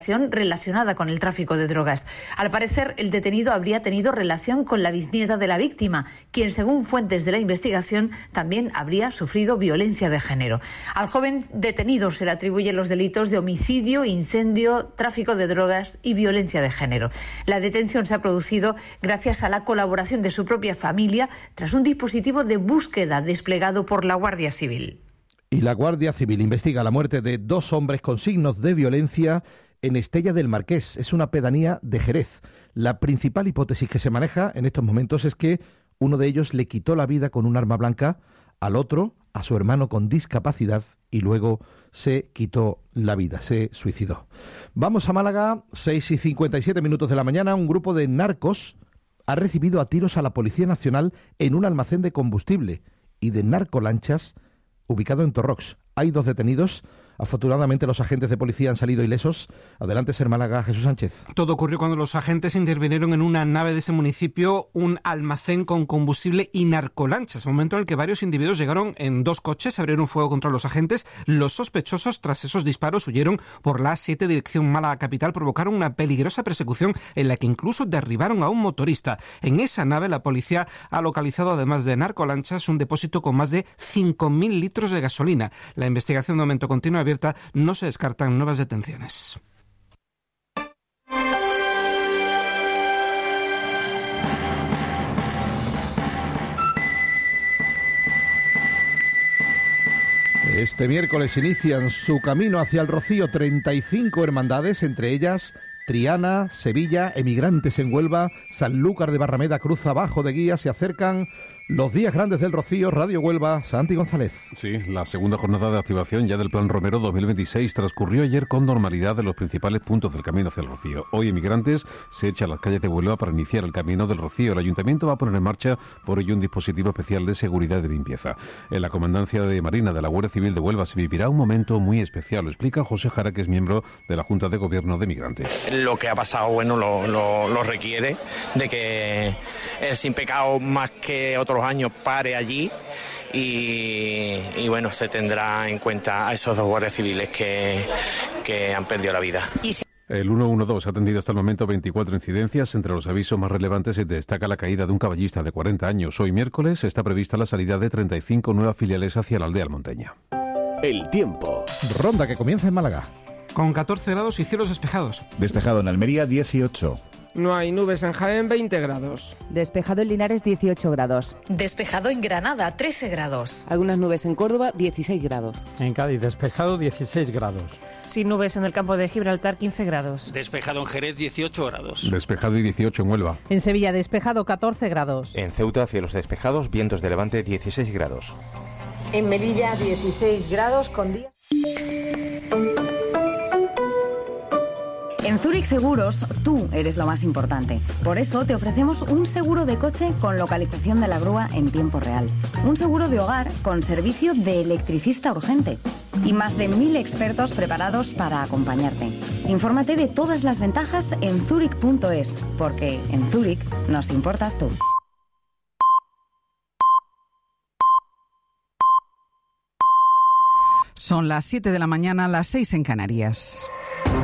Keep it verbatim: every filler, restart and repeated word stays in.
relacionada con el tráfico de drogas. Al parecer, el detenido habría tenido relación con la bisnieta de la víctima, quien, según fuentes de la investigación, también habría sufrido violencia de género. Al joven detenido se le atribuyen los delitos de homicidio, incendio, tráfico de drogas y violencia de género. La detención se ha producido gracias a la colaboración de su propia familia tras un dispositivo de búsqueda desplegado por la Guardia Civil. Y la Guardia Civil investiga la muerte de dos hombres con signos de violencia en Estella del Marqués. Es una pedanía de Jerez. La principal hipótesis que se maneja en estos momentos es que uno de ellos le quitó la vida con un arma blanca, al otro, a su hermano con discapacidad, y luego se quitó la vida, se suicidó. Vamos a Málaga, seis y cincuenta y siete minutos de la mañana. Un grupo de narcos ha recibido a tiros a la Policía Nacional en un almacén de combustible y de narcolanchas ubicado en Torrox. Hay dos detenidos. Afortunadamente los agentes de policía han salido ilesos. Adelante, Ser Málaga, Jesús Sánchez. Todo ocurrió cuando los agentes intervinieron en una nave de ese municipio, un almacén con combustible y narcolanchas, momento en el que varios individuos llegaron en dos coches, abrieron fuego contra los agentes. Los sospechosos, tras esos disparos, huyeron por la A siete dirección Málaga capital, provocaron una peligrosa persecución en la que incluso derribaron a un motorista. En esa nave la policía ha localizado, además de narcolanchas, un depósito con más de cinco mil litros de gasolina. La investigación de momento continúa abierta, no se descartan nuevas detenciones. Este miércoles inician su camino hacia el Rocío treinta y cinco hermandades, entre ellas Triana, Sevilla, Emigrantes en Huelva, Sanlúcar de Barrameda, Cruz Abajo de Guía. Se acercan los días grandes del Rocío. Radio Huelva, Santi González. Sí, la segunda jornada de activación ya del Plan Romero dos mil veintiséis transcurrió ayer con normalidad en los principales puntos del camino hacia el Rocío. Hoy Emigrantes se echa a las calles de Huelva para iniciar el camino del Rocío. El Ayuntamiento va a poner en marcha por ello un dispositivo especial de seguridad y de limpieza. En la Comandancia de Marina de la Guardia Civil de Huelva se vivirá un momento muy especial. Lo explica José Jara, que es miembro de la Junta de Gobierno de Emigrantes. Lo que ha pasado, bueno, lo, lo, lo requiere de que el Sin Pecado, más que otros años, pare allí y, y bueno, se tendrá en cuenta a esos dos guardias civiles que, que han perdido la vida. El ciento doce ha atendido hasta el momento veinticuatro incidencias. Entre los avisos más relevantes se destaca la caída de un caballista de cuarenta años. Hoy miércoles está prevista la salida de treinta y cinco nuevas filiales hacia la aldea almonteña. El tiempo. Ronda que comienza en Málaga. Con catorce grados y cielos despejados. Despejado en Almería, dieciocho. No hay nubes en Jaén, veinte grados. Despejado en Linares, dieciocho grados. Despejado en Granada, trece grados. Algunas nubes en Córdoba, dieciséis grados. En Cádiz, despejado, dieciséis grados. Sin nubes en el campo de Gibraltar, quince grados. Despejado en Jerez, dieciocho grados. Despejado y dieciocho en Huelva. En Sevilla, despejado, catorce grados. En Ceuta, cielos despejados, vientos de levante, dieciséis grados. En Melilla, dieciséis grados con días. En Zurich Seguros, tú eres lo más importante. Por eso te ofrecemos un seguro de coche con localización de la grúa en tiempo real. Un seguro de hogar con servicio de electricista urgente. Y más de mil expertos preparados para acompañarte. Infórmate de todas las ventajas en zurich punto es, porque en Zurich nos importas tú. Son las siete de la mañana, las seis en Canarias.